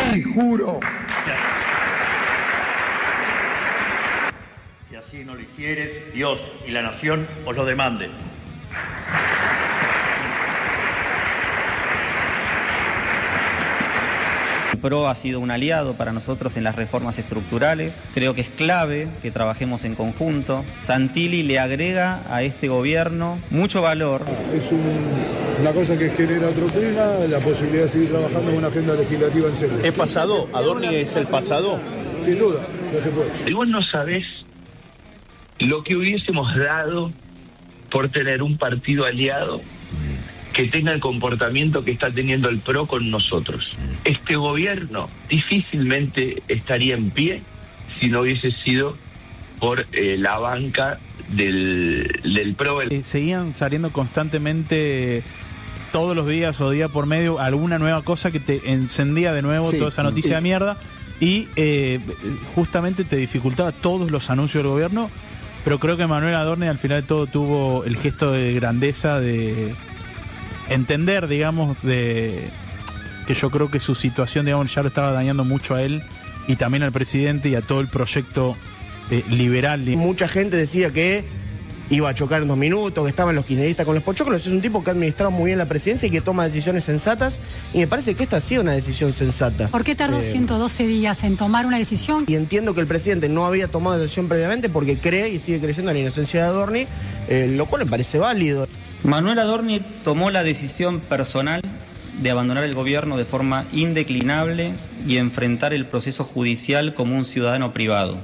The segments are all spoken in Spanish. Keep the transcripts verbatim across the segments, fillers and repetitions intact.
Sí, juro. Si así no lo hicieres, Dios y la nación os lo demanden. El P R O ha sido un aliado para nosotros en las reformas estructurales. Creo que es clave que trabajemos en conjunto. Santilli le agrega a este gobierno mucho valor. Es un, una cosa que genera otro tema, la posibilidad de seguir trabajando con una agenda legislativa en serio. ¿Es pasado? ¿Adorni es el pasado? Sin duda, no se puede. Y vos no sabés lo que hubiésemos dado por tener un partido aliado que tenga el comportamiento que está teniendo el P R O con nosotros. Este gobierno difícilmente estaría en pie si no hubiese sido por eh, la banca del, del P R O. Eh, seguían saliendo constantemente todos los días o día por medio alguna nueva cosa que te encendía de nuevo, sí, toda esa noticia sí. de mierda y eh, justamente te dificultaba todos los anuncios del gobierno, pero creo que Manuel Adorni al final de todo tuvo el gesto de grandeza de entender, digamos, de que yo creo que su situación, digamos, ya lo estaba dañando mucho a él y también al presidente y a todo el proyecto eh, liberal. Mucha gente decía que iba a chocar en dos minutos, que estaban los kirchneristas con los pochoclos. Es un tipo que ha administrado muy bien la presidencia y que toma decisiones sensatas, y me parece que esta ha sido una decisión sensata. ¿Por qué tardó eh, ciento doce días en tomar una decisión? Y entiendo que el presidente no había tomado decisión previamente porque cree y sigue creyendo en la inocencia de Adorni, eh, lo cual me parece válido. Manuel Adorni tomó la decisión personal de abandonar el gobierno de forma indeclinable y enfrentar el proceso judicial como un ciudadano privado.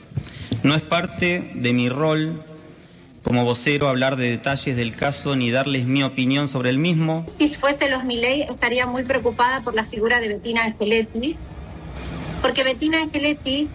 No es parte de mi rol como vocero hablar de detalles del caso ni darles mi opinión sobre el mismo. Si fuese los Milei, estaría muy preocupada por la figura de Bettina Angeletti, porque Bettina Angeletti,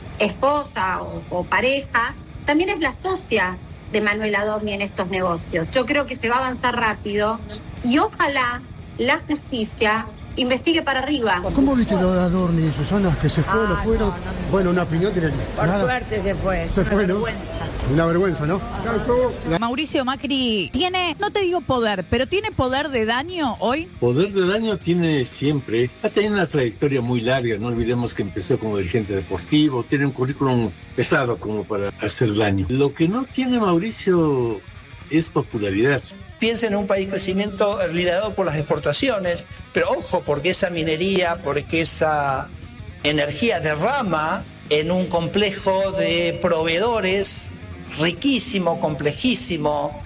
esposa o, o pareja, también es la socia de Manuel Adorni en estos negocios. Yo creo que se va a avanzar rápido y ojalá la justicia investigue para arriba. ¿Cómo viste lo de Adorni, Susana? ¿Que se fue, ah, lo fueron? No, no, no. Bueno, una opinión tiene que... Por Nada. suerte se fue. Se una fue, vergüenza. ¿no? Una vergüenza, ¿no? La... Mauricio Macri tiene, no te digo poder, pero tiene poder de daño hoy. Poder de daño tiene siempre. Ha tenido una trayectoria muy larga. No olvidemos que empezó como dirigente deportivo. Tiene un currículum pesado como para hacer daño. Lo que no tiene Mauricio es popularidad. Piensa en un país crecimiento liderado por las exportaciones, pero ojo, porque esa minería, porque esa energía derrama en un complejo de proveedores riquísimo, complejísimo,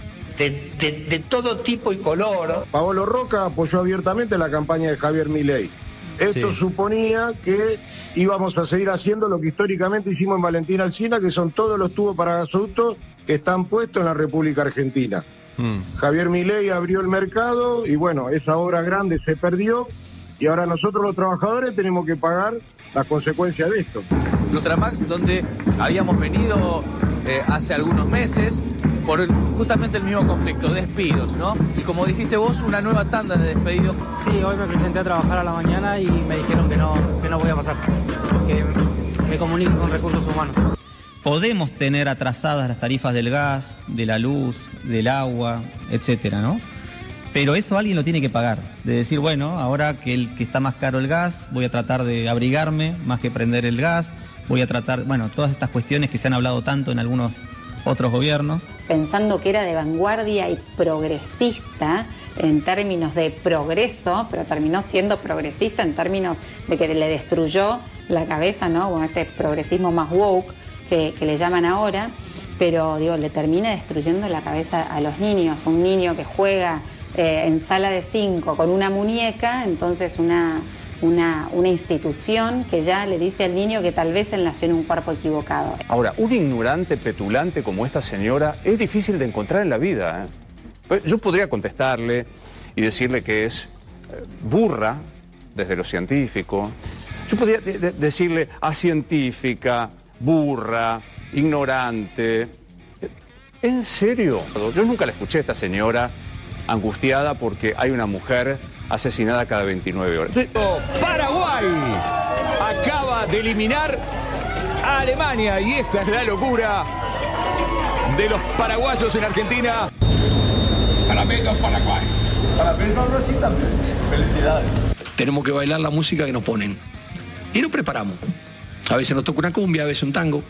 de, de, de todo tipo y color. Paolo Roca apoyó abiertamente la campaña de Javier Milei. Esto sí. suponía que íbamos a seguir haciendo lo que históricamente hicimos en Valentín Alsina, que son todos los tubos para gasoductos que están puestos en la República Argentina. Mm. Javier Milei abrió el mercado y bueno, esa obra grande se perdió y ahora nosotros los trabajadores tenemos que pagar las consecuencias de esto. Nutramax, donde habíamos venido eh, hace algunos meses por el, justamente el mismo conflicto, despidos, ¿no? Y como dijiste vos, una nueva tanda de despedidos. Sí, hoy me presenté a trabajar a la mañana y me dijeron que no, que no voy a pasar, que me comunique con recursos humanos. Podemos tener atrasadas las tarifas del gas, de la luz, del agua, etcétera, ¿no? Pero eso alguien lo tiene que pagar. De decir, bueno, ahora que, el, que está más caro el gas, voy a tratar de abrigarme más que prender el gas, voy a tratar, bueno, todas estas cuestiones que se han hablado tanto en algunos otros gobiernos. Pensando que era de vanguardia y progresista en términos de progreso, pero terminó siendo progresista en términos de que le destruyó la cabeza, ¿no? Con este progresismo más woke que, que le llaman ahora, pero digo, le termina destruyendo la cabeza a los niños. Un niño que juega eh, en sala de cinco con una muñeca, entonces una... Una, una institución que ya le dice al niño que tal vez él nació en un cuerpo equivocado. Ahora, un ignorante petulante como esta señora es difícil de encontrar en la vida, ¿eh? Yo podría contestarle y decirle que es eh, burra desde lo científico. Yo podría de de decirle acientífica, burra, ignorante. ¿En serio? Yo nunca la escuché a esta señora angustiada porque hay una mujer asesinada cada veintinueve horas. Paraguay acaba de eliminar a Alemania y esta es la locura de los paraguayos en Argentina. Parabéns Paraguay. Parabéns Rosita. Felicidades. tenemos que bailar la música que nos ponen. Y nos preparamos. A veces nos toca una cumbia, a veces un tango,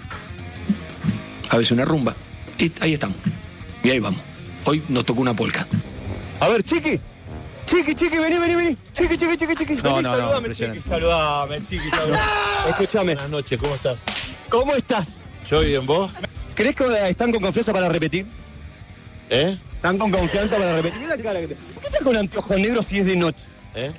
a veces una rumba. Y ahí estamos. Y ahí vamos. Hoy nos tocó una polka. A ver, Chiqui. Chiqui, Chiqui, vení, vení, vení. Chiqui, Chiqui, Chiqui, Chiqui. No, Vení, no, saludame, no, Chiqui. Saludame, Chiqui, saludame. Escúchame. Buenas noches, ¿cómo estás? ¿Cómo estás? Yo bien, ¿vos? ¿Crees que están con confianza para repetir? ¿Eh? ¿Están con confianza para repetir? Mira la cara que te... ¿Por qué estás con anteojos negros si es de noche? ¿Eh?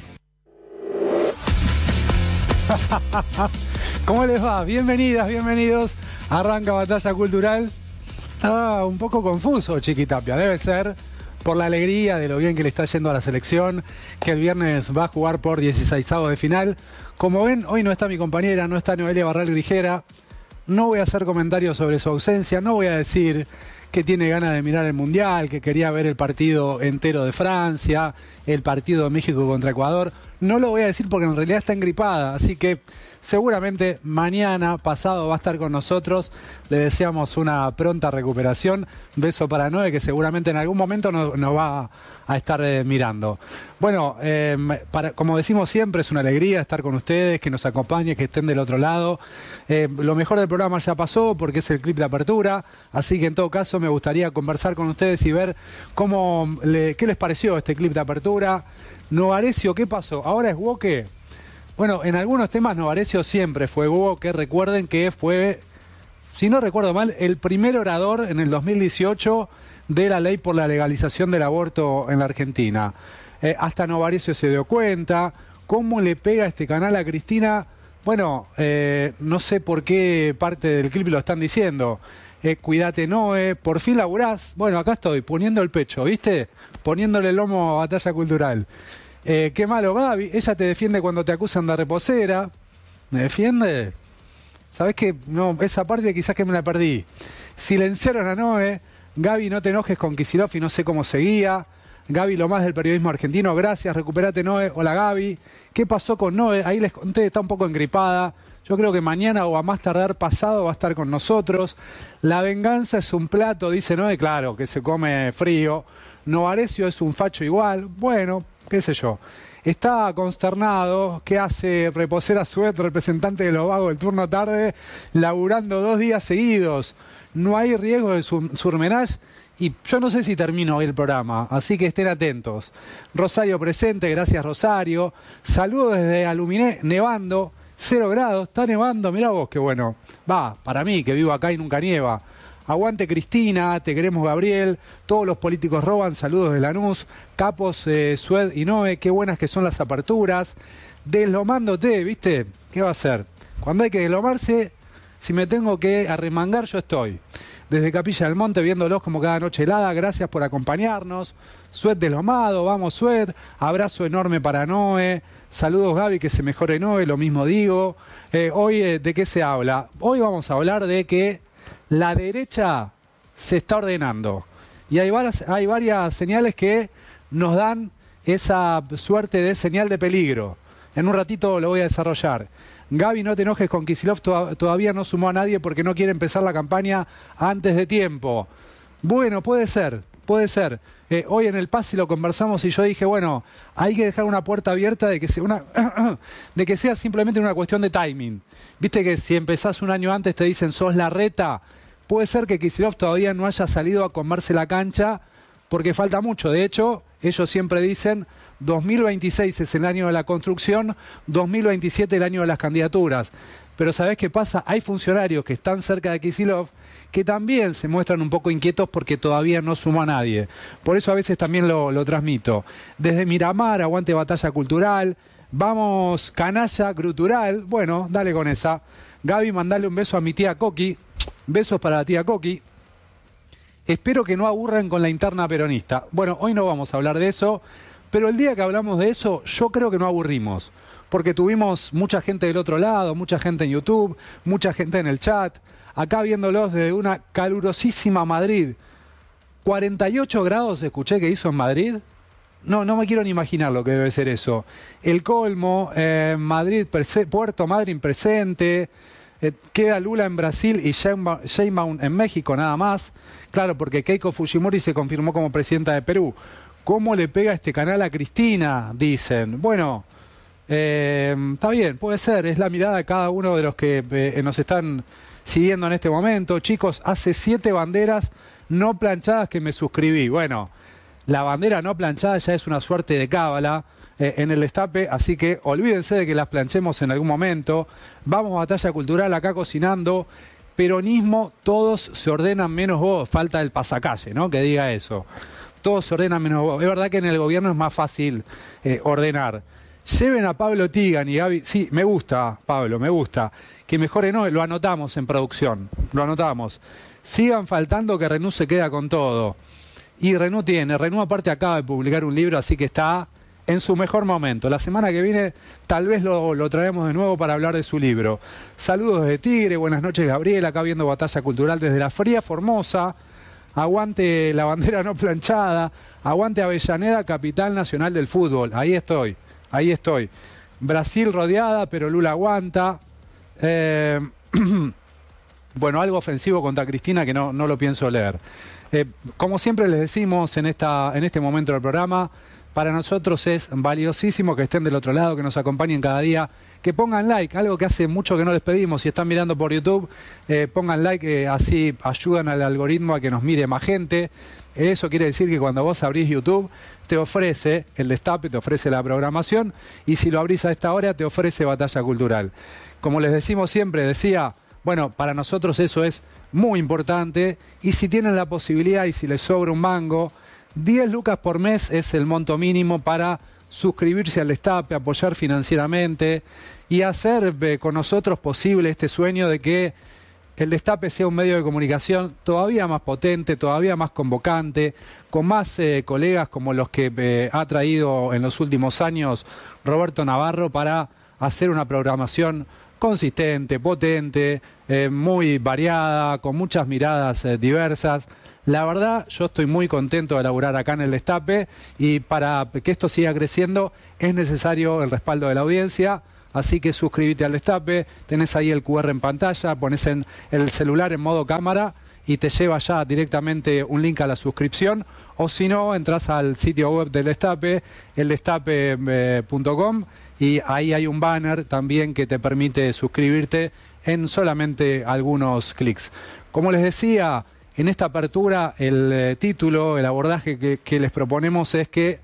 ¿Cómo les va? Bienvenidas, bienvenidos. Arranca Batalla Cultural. Estaba un poco confuso Chiquitapia, debe ser por la alegría de lo bien que le está yendo a la selección, que el viernes va a jugar por dieciseisavos de final. Como ven, hoy no está mi compañera, no está Noelia Barral Grijera. No voy a hacer comentarios sobre su ausencia, no voy a decir que tiene ganas de mirar el Mundial, que quería ver el partido entero de Francia, el partido de México contra Ecuador. No lo voy a decir porque en realidad está engripada, así que seguramente mañana, pasado, va a estar con nosotros. Le deseamos una pronta recuperación. Beso para Noé, que seguramente en algún momento nos, nos va a estar eh, mirando. Bueno, eh, para, como decimos siempre, es una alegría estar con ustedes, que nos acompañen, que estén del otro lado. Eh, lo mejor del programa ya pasó porque es el clip de apertura, así que en todo caso me gustaría conversar con ustedes y ver cómo le, qué les pareció este clip de apertura. Novarecio, ¿qué pasó? ¿Ahora es Woke? Bueno, en algunos temas Novarecio siempre fue Woke. Recuerden que fue, si no recuerdo mal, el primer orador en el dos mil dieciocho de la ley por la legalización del aborto en la Argentina. Eh, hasta Novarecio se dio cuenta. ¿Cómo le pega este canal a Cristina? Bueno, eh, no sé por qué parte del clip lo están diciendo. Eh, cuídate, Noé, por fin laburás. Bueno, acá estoy, poniendo el pecho, ¿viste? Poniéndole el lomo a Batalla Cultural. Eh, qué malo, Gaby. Ella te defiende cuando te acusan de reposera. ¿Me defiende? ¿Sabés qué? No, esa parte quizás que me la perdí. Silenciaron a Noé. Gaby, no te enojes con Kicillof y no sé cómo seguía. Gaby, lo más del periodismo argentino. Gracias, recuperate, Noé. Hola, Gaby. ¿Qué pasó con Noé? Ahí les conté, está un poco engripada. Yo creo que mañana o a más tardar pasado va a estar con nosotros. La venganza es un plato, dice Noé, claro, que se come frío. Novarecio es un facho igual. Bueno, qué sé yo. Está consternado. ¿Qué hace Reposera Suet, representante de los vagos del turno tarde, laburando dos días seguidos? No hay riesgo de surmenage. Y yo no sé si termino hoy el programa, así que estén atentos. Rosario presente, gracias Rosario. Saludos desde Aluminé, nevando. Cero grados, está nevando, mirá vos, qué bueno. Va, para mí, que vivo acá y nunca nieva. Aguante Cristina, te queremos Gabriel, todos los políticos roban, saludos de Lanús, Capos, eh, Sued y Noé, qué buenas que son las aperturas. Deslomándote, ¿viste? ¿Qué va a hacer? Cuando hay que deslomarse, si me tengo que arremangar, yo estoy. Desde Capilla del Monte, viéndolos como cada noche helada, gracias por acompañarnos. Sued deslomado, vamos Sued, abrazo enorme para Noé. Saludos Gaby, que se mejore Noé, lo mismo digo. Eh, hoy, eh, ¿de qué se habla? Hoy vamos a hablar de que la derecha se está ordenando. Y hay varias, hay varias señales que nos dan esa suerte de señal de peligro. En un ratito lo voy a desarrollar. Gaby, no te enojes con Kicillof, to- todavía no sumó a nadie porque no quiere empezar la campaña antes de tiempo. Bueno, puede ser, puede ser. Eh, hoy en el Pasi lo conversamos y yo dije, bueno, hay que dejar una puerta abierta de que sea, una, de que sea simplemente una cuestión de timing. Viste que si empezás un año antes te dicen sos la reta, puede ser que Kicillof todavía no haya salido a comerse la cancha porque falta mucho. De hecho, ellos siempre dicen dos mil veintiséis es el año de la construcción, dos mil veintisiete el año de las candidaturas. Pero ¿sabés qué pasa? Hay funcionarios que están cerca de Kicillof que también se muestran un poco inquietos porque todavía no sumó a nadie. Por eso a veces también lo, lo transmito. Desde Miramar, aguante Batalla Cultural. Vamos, canalla, grutural. Bueno, dale con esa. Gaby, mandale un beso a mi tía Coqui. Besos para la tía Coqui. Espero que no aburran con la interna peronista. Bueno, hoy no vamos a hablar de eso, pero el día que hablamos de eso, yo creo que no aburrimos. Porque tuvimos mucha gente del otro lado, mucha gente en YouTube, mucha gente en el chat, acá viéndolos desde una calurosísima Madrid. cuarenta y ocho grados escuché que hizo en Madrid. No, no me quiero ni imaginar lo que debe ser eso. El colmo, eh, Madrid, Puerto Madryn presente, eh, queda Lula en Brasil y Sheinbaum en México nada más. Claro, porque Keiko Fujimori se confirmó como presidenta de Perú. ¿Cómo le pega este canal a Cristina? Dicen. Bueno, Eh, está bien, puede ser, es la mirada de cada uno de los que eh, nos están siguiendo en este momento. Chicos, hace siete banderas no planchadas que me suscribí. Bueno, la bandera no planchada ya es una suerte de cábala eh, en el Destape, así que olvídense de que las planchemos en algún momento. Vamos a Batalla Cultural acá cocinando. Peronismo, todos se ordenan menos vos. Falta el pasacalle, ¿no? Que diga eso. Todos se ordenan menos vos. Es verdad que en el gobierno es más fácil eh, ordenar. Lleven a Pablo Tigan y Gaby. Sí, me gusta, Pablo, me gusta. Que mejore no, lo anotamos en producción. Lo anotamos. Sigan faltando que Renú se queda con todo. Y Renú tiene. Renú aparte acaba de publicar un libro, así que está en su mejor momento. La semana que viene tal vez lo, lo traemos de nuevo para hablar de su libro. Saludos desde Tigre, buenas noches Gabriel, acá viendo Batalla Cultural desde la fría Formosa. Aguante la bandera no planchada, aguante Avellaneda, capital nacional del fútbol. Ahí estoy, ahí estoy. Brasil rodeada, pero Lula aguanta. Eh, bueno, algo ofensivo contra Cristina que no, no lo pienso leer. Eh, como siempre les decimos en, esta, en este momento del programa, para nosotros es valiosísimo que estén del otro lado, que nos acompañen cada día, que pongan like, algo que hace mucho que no les pedimos. Si están mirando por YouTube, eh, pongan like, eh, así ayudan al algoritmo a que nos mire más gente. Eso quiere decir que cuando vos abrís YouTube, te ofrece el Destape, te ofrece la programación, y si lo abrís a esta hora, te ofrece Batalla Cultural. Como les decimos siempre, decía, bueno, para nosotros eso es muy importante, y si tienen la posibilidad y si les sobra un mango, diez lucas por mes es el monto mínimo para suscribirse al Destape, apoyar financieramente y hacer eh, con nosotros posible este sueño de que el Destape sea un medio de comunicación todavía más potente, todavía más convocante, con más eh, colegas como los que eh, ha traído en los últimos años Roberto Navarro para hacer una programación consistente, potente, eh, muy variada, con muchas miradas eh, diversas. La verdad, yo estoy muy contento de laburar acá en el Destape, y para que esto siga creciendo es necesario el respaldo de la audiencia, así que suscríbete al Destape, tenés ahí el cu erre en pantalla, pones en el celular en modo cámara y te lleva ya directamente un link a la suscripción, o si no, entras al sitio web del Destape, el destape punto com, y ahí hay un banner también que te permite suscribirte en solamente algunos clics. Como les decía, en esta apertura, el eh, título, el abordaje que, que les proponemos es que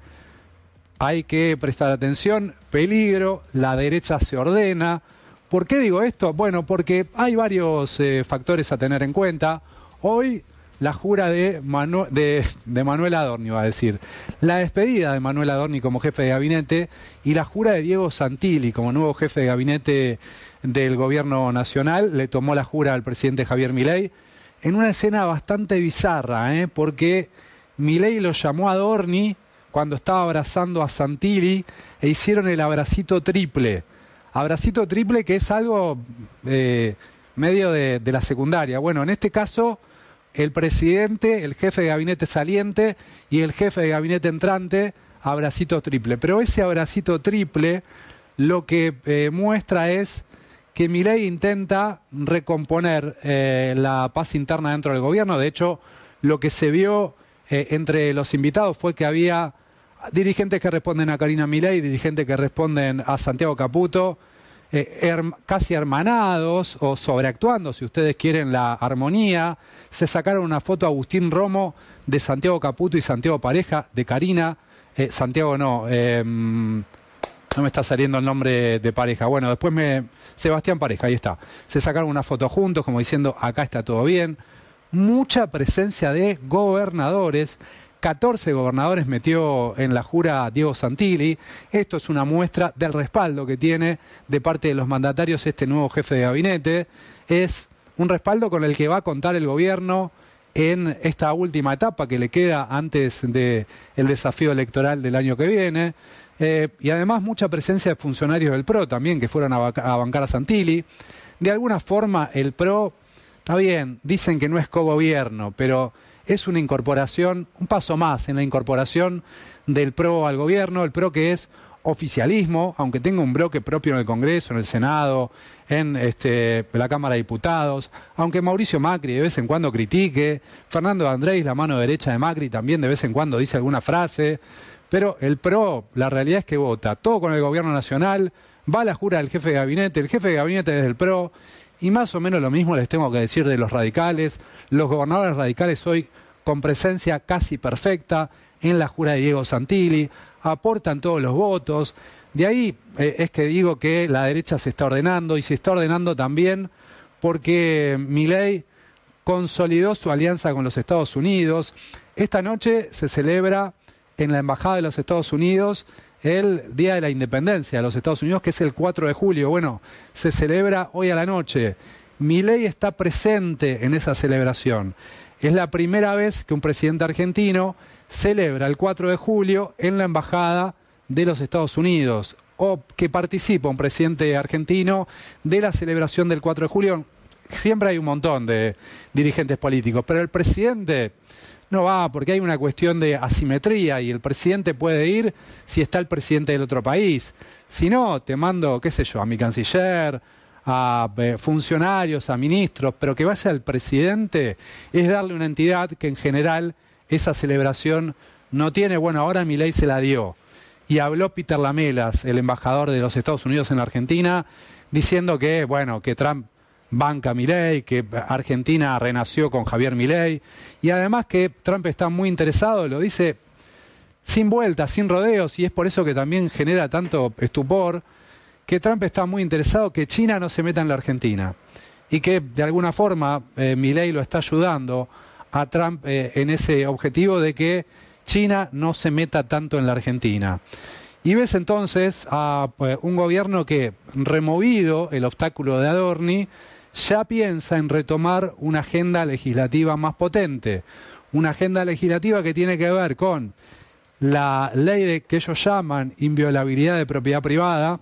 hay que prestar atención, peligro, la derecha se ordena. ¿Por qué digo esto? Bueno, porque hay varios eh, factores a tener en cuenta. Hoy la jura de, Manu de, de Manuel Adorni, va a decir, la despedida de Manuel Adorni como jefe de gabinete y la jura de Diego Santilli como nuevo jefe de gabinete del gobierno nacional. Le tomó la jura al presidente Javier Milei en una escena bastante bizarra, ¿eh? Porque Milei lo llamó a Adorni cuando estaba abrazando a Santilli e hicieron el abracito triple. Abracito triple que es algo eh, medio de, de la secundaria. Bueno, en este caso, el presidente, el jefe de gabinete saliente y el jefe de gabinete entrante, abracito triple. Pero ese abracito triple lo que eh, muestra es que Milei intenta recomponer eh, la paz interna dentro del gobierno. De hecho, lo que se vio eh, entre los invitados fue que había dirigentes que responden a Karina Milei, dirigentes que responden a Santiago Caputo, eh, her casi hermanados o sobreactuando, si ustedes quieren, la armonía. Se sacaron una foto a Agustín Romo de Santiago Caputo y Santiago Pareja, de Karina. Eh, Santiago no, eh, no me está saliendo el nombre de Pareja. Bueno, después me... Sebastián Pareja, ahí está. Se sacaron una foto juntos como diciendo, acá está todo bien. Mucha presencia de gobernadores. catorce gobernadores metió en la jura Diego Santilli. Esto es una muestra del respaldo que tiene de parte de los mandatarios este nuevo jefe de gabinete. Es un respaldo con el que va a contar el gobierno en esta última etapa que le queda antes del desafío electoral del año que viene. Eh, y además mucha presencia de funcionarios del P R O también que fueron a, a bancar a Santilli. De alguna forma el P R O, está bien, dicen que no es cogobierno, pero es una incorporación, un paso más en la incorporación del P R O al gobierno, el P R O que es oficialismo, aunque tenga un bloque propio en el Congreso, en el Senado, en este, la Cámara de Diputados, aunque Mauricio Macri de vez en cuando critique, Fernando Andrés, la mano derecha de Macri, también de vez en cuando dice alguna frase, Pero el P R O, la realidad es que vota todo con el gobierno nacional, va a la jura del jefe de gabinete, el jefe de gabinete es del P R O, y más o menos lo mismo les tengo que decir de los radicales. Los gobernadores radicales hoy con presencia casi perfecta en la jura de Diego Santilli, aportan todos los votos. De ahí eh, es que digo que la derecha se está ordenando, y se está ordenando también porque Milei consolidó su alianza con los Estados Unidos. Esta noche se celebra en la Embajada de los Estados Unidos el Día de la Independencia de los Estados Unidos, que es el cuatro de julio. Bueno, se celebra hoy a la noche. Milei está presente en esa celebración. Es la primera vez que un presidente argentino celebra el cuatro de julio en la Embajada de los Estados Unidos, o que participa un presidente argentino de la celebración del cuatro de julio. Siempre hay un montón de dirigentes políticos, pero el presidente no va porque hay una cuestión de asimetría, y el presidente puede ir si está el presidente del otro país. Si no, te mando, qué sé yo, a mi canciller, a eh, funcionarios, a ministros, pero que vaya el presidente es darle una entidad que en general esa celebración no tiene. Bueno, ahora Milei se la dio. Y habló Peter Lamelas, el embajador de los Estados Unidos en la Argentina, diciendo que, bueno, que Trump banca a Milei, que Argentina renació con Javier Milei, y además que Trump está muy interesado, lo dice sin vueltas, sin rodeos, y es por eso que también genera tanto estupor, que Trump está muy interesado que China no se meta en la Argentina, y que de alguna forma eh, Milei lo está ayudando a Trump eh, en ese objetivo de que China no se meta tanto en la Argentina. Y ves entonces a pues, un gobierno que, removido el obstáculo de Adorni, ya piensa en retomar una agenda legislativa más potente, una agenda legislativa que tiene que ver con la ley de, que ellos llaman inviolabilidad de propiedad privada,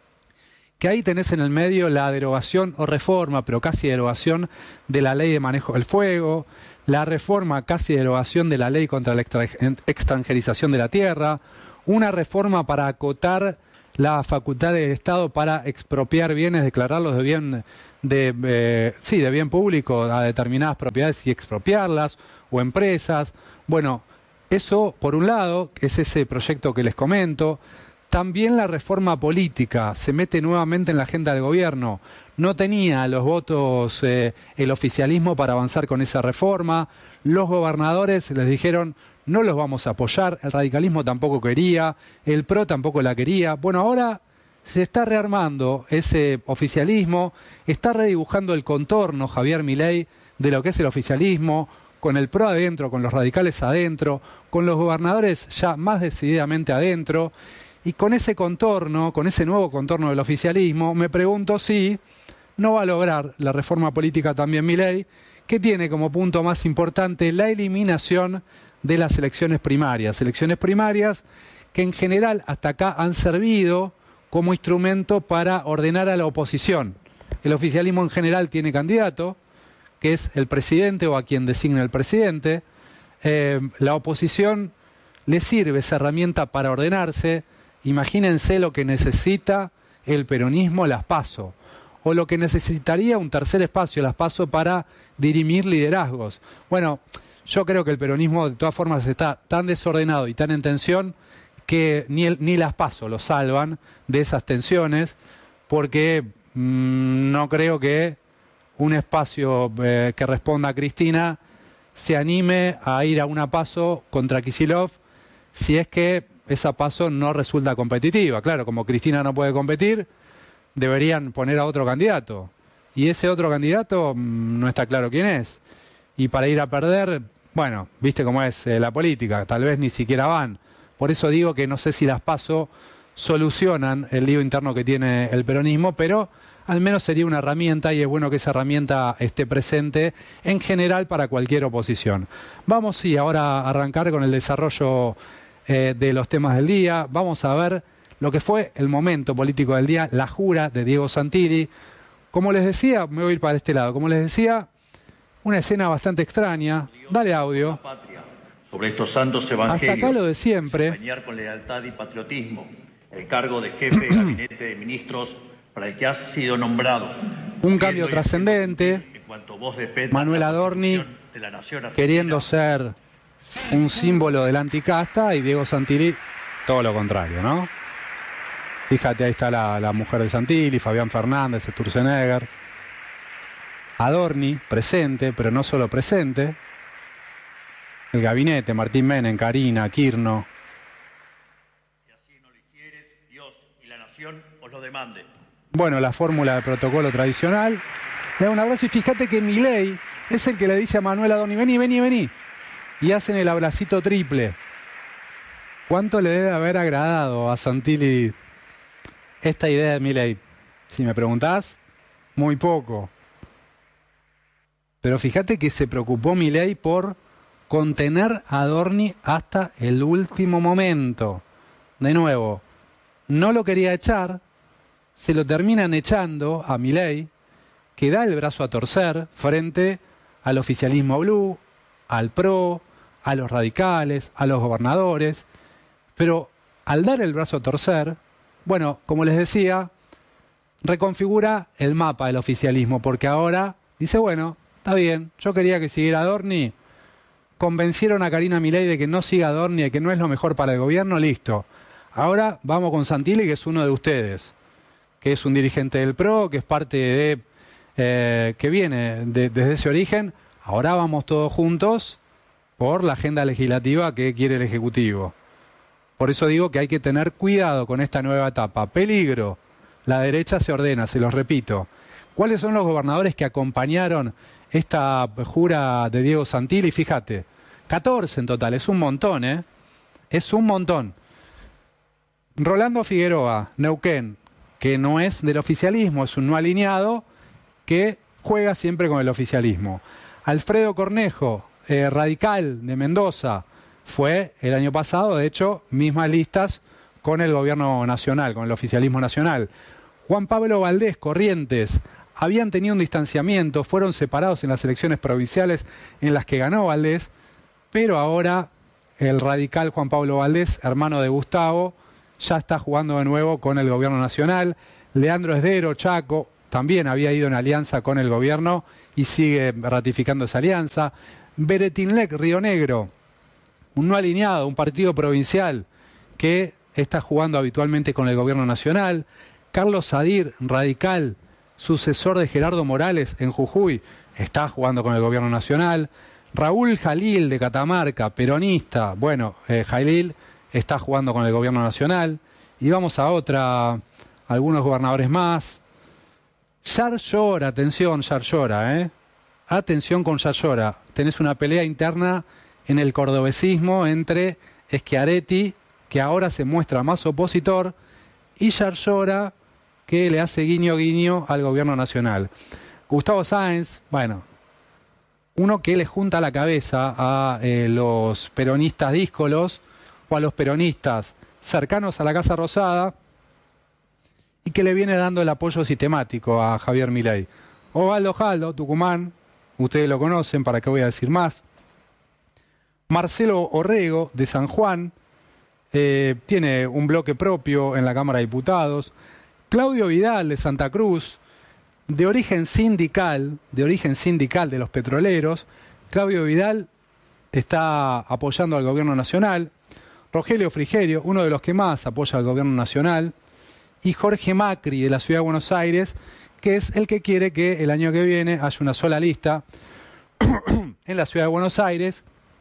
que ahí tenés en el medio la derogación o reforma, pero casi derogación de la ley de manejo del fuego, la reforma casi derogación de la ley contra la extra, extranjerización de la tierra, una reforma para acotar la facultad del Estado para expropiar bienes, declararlos de bien de eh, sí, de bien público a determinadas propiedades y expropiarlas, o empresas. Bueno, eso por un lado, es ese proyecto que les comento. También la reforma política se mete nuevamente en la agenda del gobierno. No tenía los votos eh, el oficialismo para avanzar con esa reforma. Los gobernadores les dijeron no los vamos a apoyar, el radicalismo tampoco quería, el P R O tampoco la quería. Bueno, ahora se está rearmando ese oficialismo, está redibujando el contorno Javier Milei de lo que es el oficialismo, con el P R O adentro, con los radicales adentro, con los gobernadores ya más decididamente adentro. Y con ese contorno, con ese nuevo contorno del oficialismo, me pregunto si no va a lograr la reforma política también Milei, que tiene como punto más importante la eliminación de las elecciones primarias. Elecciones primarias que en general hasta acá han servido como instrumento para ordenar a la oposición. El oficialismo en general tiene candidato, que es el presidente o a quien designa el presidente. Eh, la oposición le sirve esa herramienta para ordenarse. Imagínense lo que necesita el peronismo, las PASO, o lo que necesitaría un tercer espacio, las PASO, para dirimir liderazgos. Bueno, yo creo que el peronismo de todas formas está tan desordenado y tan en tensión que ni, el, ni las PASO lo salvan de esas tensiones, porque mmm, no creo que un espacio eh, que responda a Cristina se anime a ir a una PASO contra Kicillof si es que esa PASO no resulta competitiva. Claro, como Cristina no puede competir, deberían poner a otro candidato. Y ese otro candidato mmm, no está claro quién es. Y para ir a perder, bueno, viste cómo es eh, la política, tal vez ni siquiera van. Por eso digo que no sé si las PASO solucionan el lío interno que tiene el peronismo, pero al menos sería una herramienta, y es bueno que esa herramienta esté presente en general para cualquier oposición. Vamos sí, ahora a arrancar con el desarrollo eh, de los temas del día. Vamos a ver lo que fue el momento político del día, la jura de Diego Santilli. Como les decía, me voy a ir para este lado, como les decía, una escena bastante extraña. Dale audio. Sobre estos santos evangelios. Hasta acá lo de siempre. Desempeñar con lealtad y patriotismo el cargo de jefe de gabinete de ministros para el que has sido nombrado. Un cambio trascendente. Manuel Adorni queriendo ser un símbolo de la anticasta, y Diego Santilli todo lo contrario, ¿no? Fíjate, ahí está la, la mujer de Santilli, Fabián Fernández, Sturzenegger. Adorni, presente, pero no solo presente. El gabinete, Martín Menem, Karina, Kirno. Si así no lo hicieres, Dios y la nación os lo demanden. Bueno, la fórmula de protocolo tradicional. Le da un abrazo y fíjate que Milei es el que le dice a Manuel Adorni, vení, vení, vení. Y hacen el abracito triple. ¿Cuánto le debe haber agradado a Santilli esta idea de Milei? Si me preguntás, muy poco. Pero fíjate que se preocupó Milei por contener a Adorni hasta el último momento. De nuevo, no lo quería echar, se lo terminan echando a Milei, que da el brazo a torcer frente al oficialismo blue, al PRO, a los radicales, a los gobernadores. Pero al dar el brazo a torcer, bueno, como les decía, reconfigura el mapa del oficialismo, porque ahora dice, bueno, está bien, yo quería que siguiera Adorni, convencieron a Karina Milei de que no siga Adorni, de que no es lo mejor para el gobierno, listo. Ahora vamos con Santilli, que es uno de ustedes, que es un dirigente del PRO, que es parte de, eh, que viene de, desde ese origen. Ahora vamos todos juntos por la agenda legislativa que quiere el Ejecutivo. Por eso digo que hay que tener cuidado con esta nueva etapa. Peligro. La derecha se ordena, se los repito. ¿Cuáles son los gobernadores que acompañaron esta jura de Diego Santilli? Fíjate, catorce en total, es un montón, ¿eh? Es un montón. Rolando Figueroa, Neuquén, que no es del oficialismo, es un no alineado, que juega siempre con el oficialismo. Alfredo Cornejo, eh, radical de Mendoza, fue el año pasado, de hecho, mismas listas con el gobierno nacional, con el oficialismo nacional. Juan Pablo Valdés, Corrientes, habían tenido un distanciamiento, fueron separados en las elecciones provinciales en las que ganó Valdés, pero ahora el radical Juan Pablo Valdés, hermano de Gustavo, ya está jugando de nuevo con el gobierno nacional. Leandro Esdero, Chaco, también había ido en alianza con el gobierno y sigue ratificando esa alianza. Beretinlec, Río Negro, un no alineado, un partido provincial que está jugando habitualmente con el gobierno nacional. Carlos Sadir, radical, sucesor de Gerardo Morales en Jujuy, está jugando con el gobierno nacional. Raúl Jalil de Catamarca, peronista, bueno, eh, Jalil está jugando con el gobierno nacional. Y vamos a otra, algunos gobernadores más. Yarlora, atención Yarlora, ¿eh? Atención con Yarlora. Tenés una pelea interna en el cordobesismo entre Schiaretti, que ahora se muestra más opositor, y Yarlora, que le hace guiño guiño al gobierno nacional. Gustavo Sáenz, bueno, uno que le junta la cabeza a eh, los peronistas díscolos o a los peronistas cercanos a la Casa Rosada y que le viene dando el apoyo sistemático a Javier Milei. Osvaldo Jaldo, Tucumán, ustedes lo conocen, ¿para qué voy a decir más? Marcelo Orrego, de San Juan, eh, tiene un bloque propio en la Cámara de Diputados. Claudio Vidal, de Santa Cruz, de origen sindical, de origen sindical de los petroleros. Claudio Vidal está apoyando al gobierno nacional. Rogelio Frigerio, uno de los que más apoya al gobierno nacional. Y Jorge Macri, de la Ciudad de Buenos Aires, que es el que quiere que el año que viene haya una sola lista en la Ciudad de Buenos Aires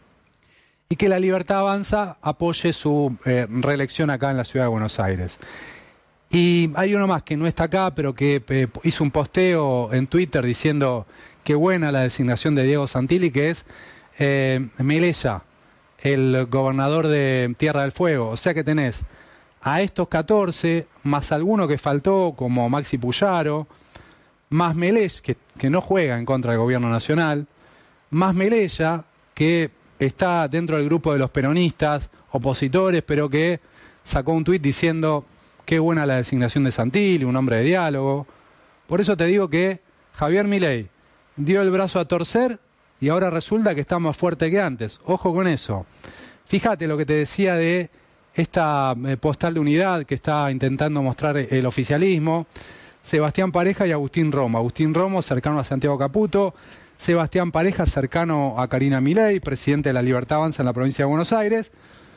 y que la Libertad Avanza apoye su eh, reelección acá en la Ciudad de Buenos Aires. Y hay uno más que no está acá, pero que eh, hizo un posteo en Twitter diciendo que buena la designación de Diego Santilli, que es eh, Melella, el gobernador de Tierra del Fuego. O sea que tenés a estos catorce, más alguno que faltó, como Maxi Puyaro, más Melella, que, que no juega en contra del gobierno nacional, más Melella, que está dentro del grupo de los peronistas, opositores, pero que sacó un tuit diciendo qué buena la designación de Santilli, un hombre de diálogo. Por eso te digo que Javier Milei dio el brazo a torcer y ahora resulta que está más fuerte que antes. Ojo con eso. Fíjate lo que te decía de esta eh, postal de unidad que está intentando mostrar el oficialismo. Sebastián Pareja y Agustín Romo. Agustín Romo cercano a Santiago Caputo. Sebastián Pareja cercano a Karina Milei, presidente de la Libertad Avanza en la provincia de Buenos Aires.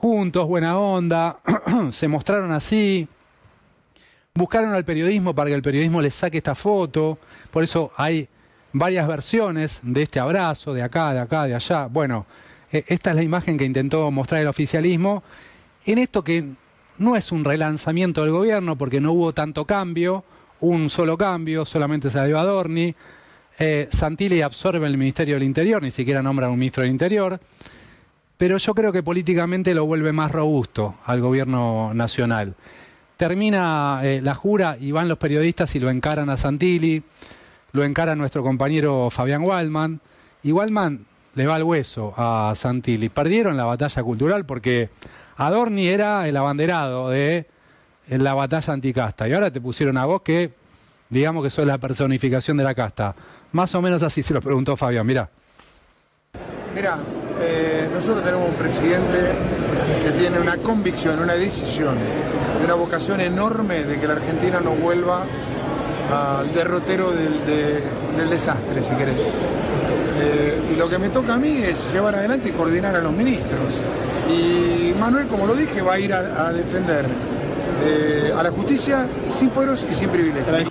juntos, buena onda, se mostraron así, buscaron al periodismo para que el periodismo les saque esta foto, por eso hay varias versiones de este abrazo, de acá, de acá, de allá. Bueno, eh, esta es la imagen que intentó mostrar el oficialismo en esto que no es un relanzamiento del gobierno porque no hubo tanto cambio, un solo cambio, solamente salió Adorni, eh, Santilli absorbe el Ministerio del Interior, ni siquiera nombra un ministro del Interior, pero yo creo que políticamente lo vuelve más robusto al gobierno nacional. Termina eh, la jura y van los periodistas y lo encaran a Santilli, lo encara nuestro compañero Fabián Waldman, y Waldman le va al hueso a Santilli. Perdieron la batalla cultural porque Adorni era el abanderado de la batalla anticasta, y ahora te pusieron a vos que, digamos que sos la personificación de la casta. Más o menos así se lo preguntó Fabián, mirá. Mira, eh, nosotros tenemos un presidente que tiene una convicción, una decisión, una vocación enorme de que la Argentina no vuelva al derrotero del, de, del desastre, si querés. Eh, y lo que me toca a mí es llevar adelante y coordinar a los ministros. Y Manuel, como lo dije, va a ir a, a defender eh, a la justicia sin fueros y sin privilegios.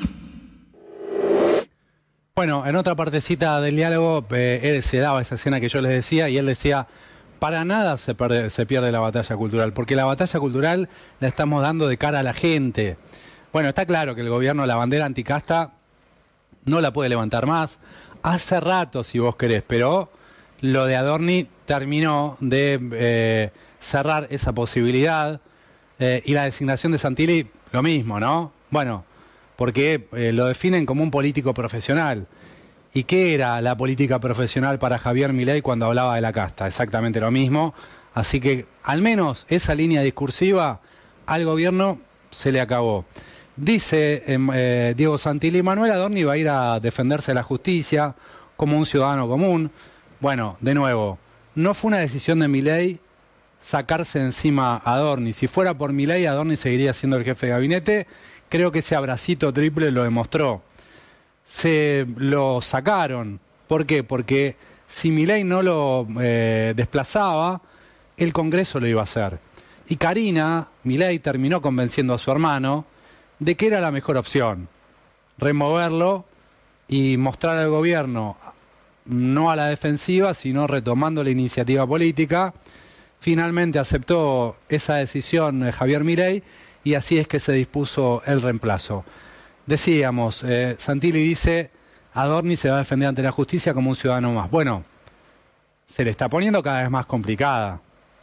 Bueno, en otra partecita del diálogo eh, él se daba esa escena que yo les decía y él decía, para nada se, pierde, se pierde la batalla cultural, porque la batalla cultural la estamos dando de cara a la gente. Bueno, está claro que el gobierno, la bandera anticasta, no la puede levantar más. Hace rato, si vos querés, pero lo de Adorni terminó de eh, cerrar esa posibilidad. Eh, y la designación de Santilli, lo mismo, ¿no? Bueno, porque eh, lo definen como un político profesional. ¿Y qué era la política profesional para Javier Milei cuando hablaba de la casta? Exactamente lo mismo. Así que, al menos, esa línea discursiva al gobierno se le acabó. Dice eh, Diego Santilli, Manuel Adorni va a ir a defenderse de la justicia como un ciudadano común. Bueno, de nuevo, no fue una decisión de Milei sacarse encima a Adorni. Si fuera por Milei, Adorni seguiría siendo el jefe de gabinete. Creo que ese abracito triple lo demostró. Se lo sacaron. ¿Por qué? Porque si Milei no lo eh, desplazaba, el Congreso lo iba a hacer. Y Karina, Milei, terminó convenciendo a su hermano de que era la mejor opción. Removerlo y mostrar al gobierno, no a la defensiva, sino retomando la iniciativa política. Finalmente aceptó esa decisión eh, Javier Milei y así es que se dispuso el reemplazo. Decíamos, eh, Santilli dice, Adorni se va a defender ante la justicia como un ciudadano más. Bueno, se le está poniendo cada vez más complicada.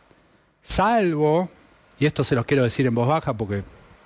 Salvo, y esto se los quiero decir en voz baja porque...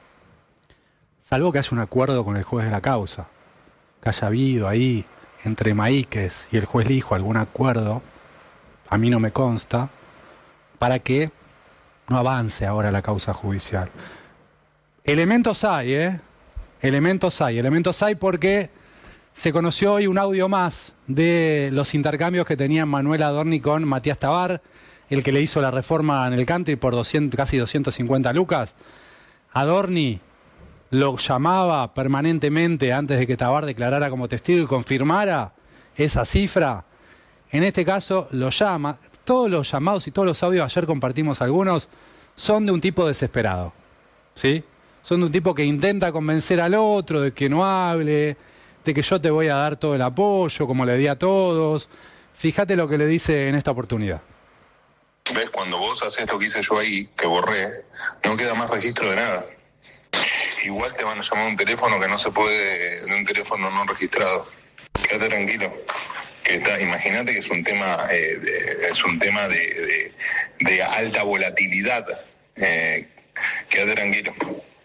Salvo que haya un acuerdo con el juez de la causa, que haya habido ahí entre Maíquez y el juez Lijo algún acuerdo, a mí no me consta, para que no avance ahora la causa judicial. Elementos hay, ¿eh? Elementos hay, elementos hay porque se conoció hoy un audio más de los intercambios que tenían Manuel Adorni con Matías Tabar, el que le hizo la reforma en el country por doscientos, casi doscientos cincuenta lucas. Adorni lo llamaba permanentemente antes de que Tabar declarara como testigo y confirmara esa cifra. En este caso lo llama. Todos los llamados y todos los audios, ayer compartimos algunos, son de un tipo desesperado, ¿sí? Son de un tipo que intenta convencer al otro de que no hable, de que yo te voy a dar todo el apoyo, como le di a todos. Fíjate lo que le dice en esta oportunidad. ¿Ves? Cuando vos haces lo que hice yo ahí, que borré, no queda más registro de nada. Igual te van a llamar a un teléfono que no se puede, de un teléfono no registrado. Quédate tranquilo. Que está, imagínate que es un tema, eh, de, es un tema de, de, de alta volatilidad. Eh, quédate tranquilo.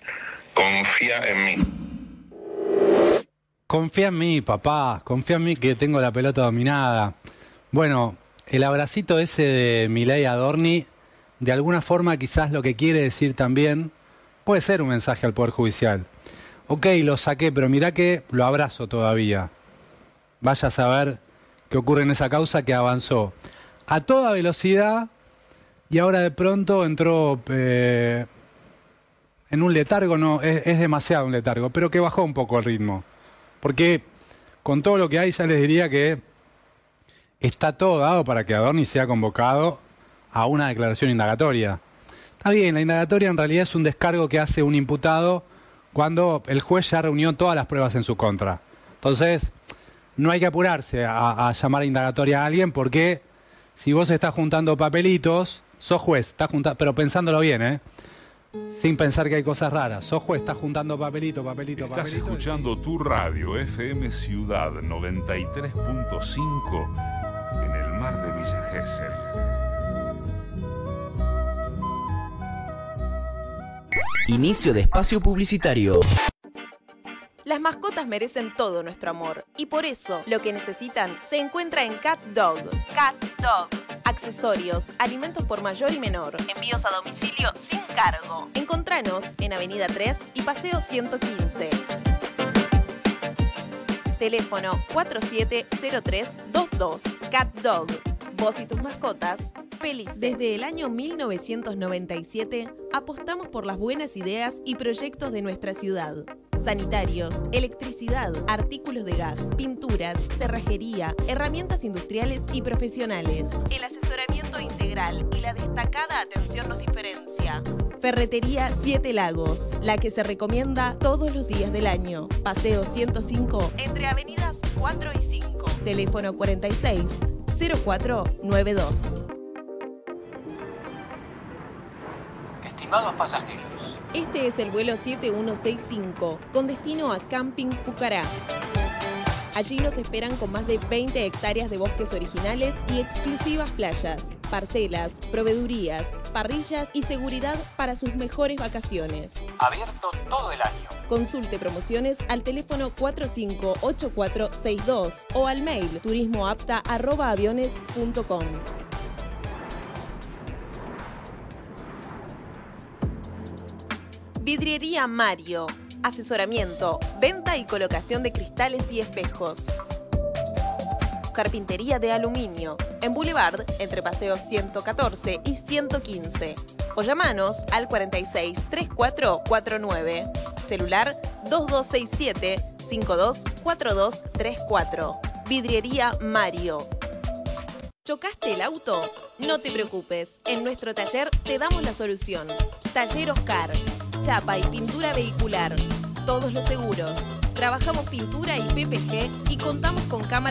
Confía en mí. Confía en mí, papá. Confía en mí que tengo la pelota dominada. Bueno, el abracito ese de Milei Adorni, de alguna forma quizás lo que quiere decir también, puede ser un mensaje al Poder Judicial. Ok, lo saqué, pero mirá que lo abrazo todavía. Vaya a saber qué ocurre en esa causa que avanzó a toda velocidad y ahora de pronto entró eh, en un letargo, no, es, es demasiado un letargo, pero que bajó un poco el ritmo. Porque con todo lo que hay ya les diría que está todo dado para que Adorni sea convocado a una declaración indagatoria. Está bien, la indagatoria en realidad es un descargo que hace un imputado cuando el juez ya reunió todas las pruebas en su contra. Entonces, no hay que apurarse a, a llamar a indagatoria a alguien porque si vos estás juntando papelitos, sos juez, estás juntando, pero pensándolo bien, ¿eh? Sin pensar que hay cosas raras. Sos juez, estás juntando papelito, papelito, Estás papelito. escuchando tu radio F M Ciudad noventa y tres punto cinco en el mar de Villa Gesell. Inicio de espacio publicitario. Las mascotas merecen todo nuestro amor y por eso lo que necesitan se encuentra en Cat Dog. Cat Dog. Accesorios, alimentos por mayor y menor, envíos a domicilio sin cargo. Encontranos en Avenida tres y Paseo ciento quince. Teléfono cuatro siete cero tres dos dos. Cat Dog. Vos y tus mascotas felices. Desde el año mil novecientos noventa y siete apostamos por las buenas ideas y proyectos de nuestra ciudad. Sanitarios, electricidad, artículos de gas, pinturas, cerrajería, herramientas industriales y profesionales. El asesoramiento integral y la destacada atención nos diferencia. Ferretería Siete Lagos, la que se recomienda todos los días del año. Paseo ciento cinco, entre avenidas cuatro y cinco. Teléfono cuarenta y seis cero cuatro noventa y dos. Estimados pasajeros, Este es el vuelo siete uno seis cinco, con destino a Camping Pucará. Allí nos esperan con más de veinte hectáreas de bosques originales y exclusivas playas, parcelas, proveedurías, parrillas y seguridad para sus mejores vacaciones. abierto todo el año. Consulte promociones al teléfono cuatro cinco ocho cuatro seis dos o al mail turismoapta arroba aviones punto com. Vidriería Mario. Asesoramiento, venta y colocación de cristales y espejos. Carpintería de aluminio. En Boulevard, entre Paseos ciento catorce y ciento quince. O llamanos al cuarenta y seis treinta y cuatro cuarenta y nueve. Celular dos dos seis siete cinco dos cuatro dos tres cuatro. Vidriería Mario. ¿Chocaste el auto? No te preocupes. En nuestro taller te damos la solución. Taller Oscar. Chapa y pintura vehicular. Todos los seguros. Trabajamos pintura y P P G y contamos con cámaras